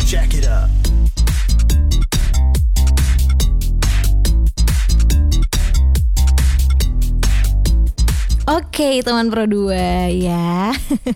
Check it up. Oke, teman Pro 2 ya.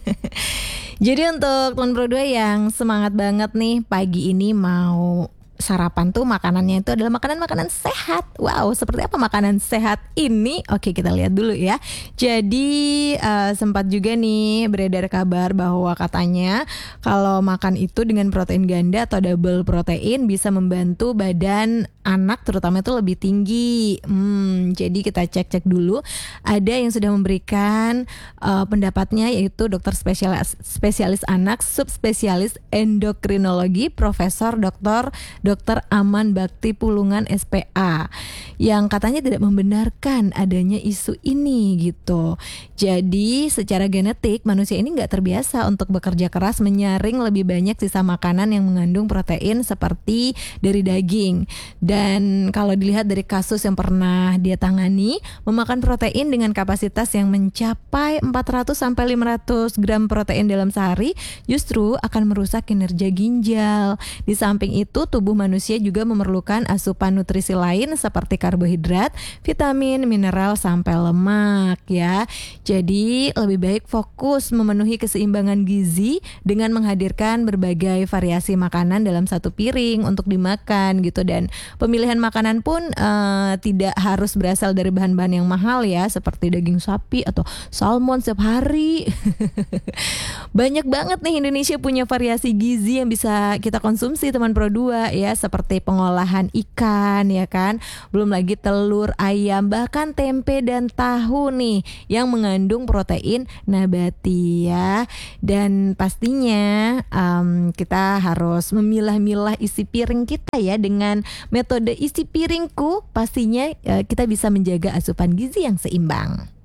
Jadi untuk teman Pro 2 yang semangat banget nih pagi ini mau sarapan tuh makanannya itu adalah makanan-makanan sehat. Wow, seperti apa makanan sehat ini? Oke, kita lihat dulu ya. Jadi sempat juga nih beredar kabar bahwa katanya kalau makan itu dengan protein ganda atau double protein bisa membantu badan anak terutama itu lebih tinggi. Jadi kita cek dulu. Ada yang sudah memberikan pendapatnya yaitu dokter spesialis anak subspesialis endokrinologi Profesor Dr. Aman Bakti Pulungan SPA yang katanya tidak membenarkan adanya isu ini gitu. Jadi secara genetik manusia ini nggak terbiasa untuk bekerja keras menyaring lebih banyak sisa makanan yang mengandung protein seperti dari daging. Dan kalau dilihat dari kasus yang pernah dia tangani, memakan protein dengan kapasitas yang mencapai 400 sampai 500 gram protein dalam sehari justru akan merusak kinerja ginjal. Di samping itu tubuh manusia juga memerlukan asupan nutrisi lain seperti karbohidrat, vitamin, mineral sampai lemak ya. Jadi lebih baik fokus memenuhi keseimbangan gizi dengan menghadirkan berbagai variasi makanan dalam satu piring untuk dimakan gitu. Dan pemilihan makanan pun tidak harus berasal dari bahan-bahan yang mahal ya, seperti daging sapi atau salmon setiap hari. Banyak banget nih Indonesia punya variasi gizi yang bisa kita konsumsi teman Pro 2 ya, seperti pengolahan ikan ya kan, belum lagi telur, ayam, bahkan tempe dan tahu nih yang mengandung protein nabati ya. Dan pastinya kita harus memilah-milah isi piring kita ya. Dengan metode isi piringku pastinya kita bisa menjaga asupan gizi yang seimbang.